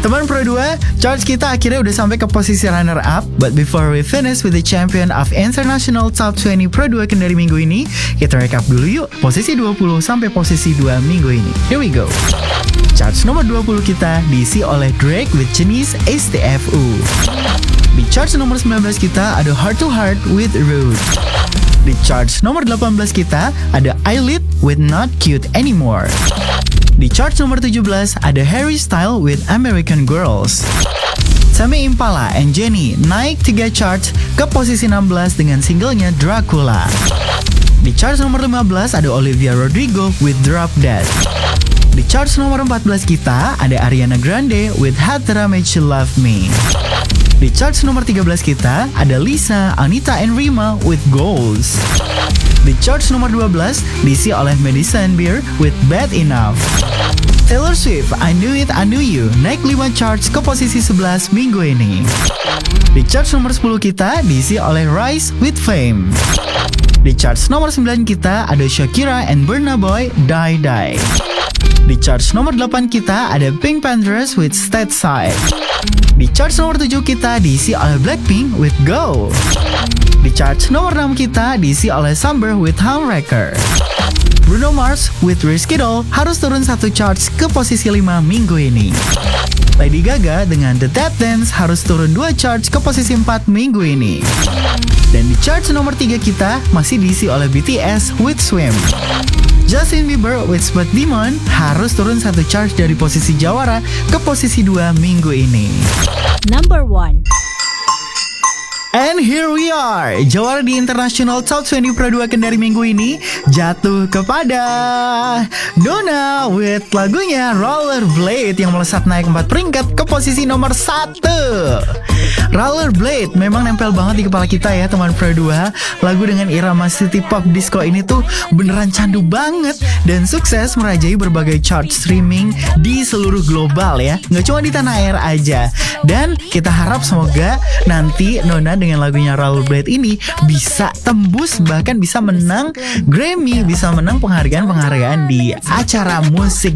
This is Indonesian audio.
Teman Pro 2, charts kita akhirnya udah sampai ke posisi runner up. But before we finish with the champion of International Top 20 Pro 2 Kendari minggu ini, kita recap dulu yuk posisi 20 sampai posisi 2 minggu ini. Here we go. Charts nomor 20 kita diisi oleh Drake with Chinese STFU. Di charts nomor 19 kita ada Heart to Heart with Rude. Di charts nomor 18 kita ada Eyelid with Not Cute Anymore. Di charts nomor 17 ada Harry Styles with American Girls. Tame Impala and Jennie naik 3 charts ke posisi 16 dengan singlenya Dracula. Di charts nomor 15 ada Olivia Rodrigo with Drop Dead. Di charts nomor 14 kita ada Ariana Grande with Had That I Made You Love Me. Di charts nomor 13 kita ada Lisa, Anita, and Rima with Goals. Di charts nomor 12 diisi oleh Madison Beer with Bad Enough. Taylor Swift, I Knew It, I Knew You naik 5 charts ke posisi 11 minggu ini. Di charts nomor 10 kita diisi oleh Rise with Fame. Di charts nomor 9 kita ada Shakira and Burna Boy, Die Die. Di charts nomor 8 kita ada Pink Panthers with Stateside. Di charts nomor 7 kita diisi oleh Blackpink with Go. Di charts nomor 6 kita diisi oleh Summer with Homewrecker. Bruno Mars with Risky Doll harus turun 1 charts ke posisi 5 minggu ini. Lady Gaga dengan The Tap Dance harus turun 2 charts ke posisi 4 minggu ini. Dan di charts nomor 3 kita masih diisi oleh BTS with Swim. Justin Bieber with Spot Demon harus turun 1 charts dari posisi jawara ke posisi 2 minggu ini. Number 1. And here we are, jawara di International Top 20 Pro 2 Kendari minggu ini jatuh kepada Donna with lagunya Rollerblade yang melesat naik 4 peringkat ke posisi nomor 1. Rollerblade memang nempel banget di kepala kita ya teman Pro 2. Lagu dengan irama city pop disco ini tuh beneran candu banget dan sukses merajai berbagai chart streaming di seluruh global ya, nggak cuma di tanah air aja. Dan kita harap semoga nanti Donna dengan lagunya Rollerblade ini bisa tembus, bahkan bisa menang Grammy, bisa menang penghargaan-penghargaan di acara musik